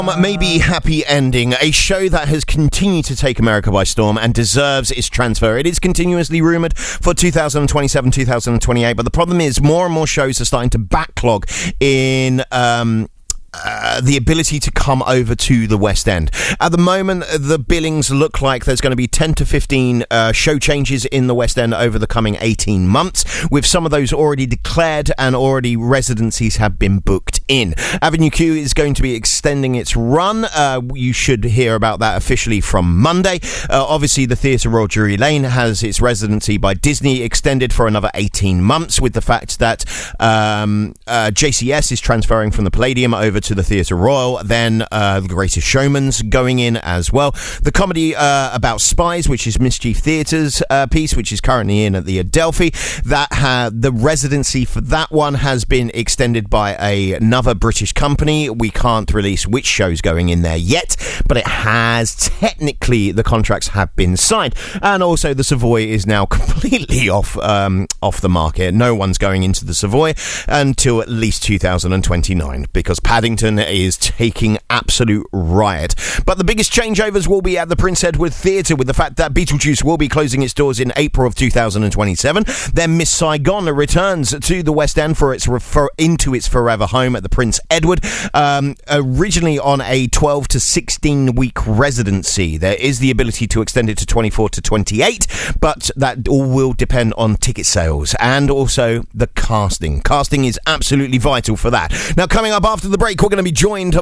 Maybe happy ending, a show that has continued to take America by storm and deserves its transfer. It is continuously rumoured for 2027, 2028, but the problem is more and more shows are starting to backlog in the ability to come over to the West End. At the moment, the billings look like there's going to be 10 to 15 show changes in the West End over the coming 18 months, with some of those already declared and already residencies have been booked in. Avenue Q is going to be extending its run. You should hear about that officially from Monday. Obviously, the Theatre Royal Drury Lane has its residency by Disney extended for another 18 months, with the fact that JCS is transferring from the Palladium over to the Theatre Royal, then The Greatest Showman's going in as well. The comedy about spies, which is Mischief Theatre's piece, which is currently in at the Adelphi, the residency for that one has been extended by another British company. We can't release which show's going in there yet, but it has technically, the contracts have been signed. And also the Savoy is now completely off the market. No one's going into the Savoy until at least 2029, because Paddington is taking absolute riot. But the biggest changeovers will be at the Prince Edward Theatre, with the fact that Beetlejuice will be closing its doors in April of 2027. Then Miss Saigon returns to the West End into its forever home at the Prince Edward, originally on a 12 to 16 week residency. There is the ability to extend it to 24 to 28, but that all will depend on ticket sales and also the casting. Casting is absolutely vital for that. Now, coming up after the break, we're going to be joined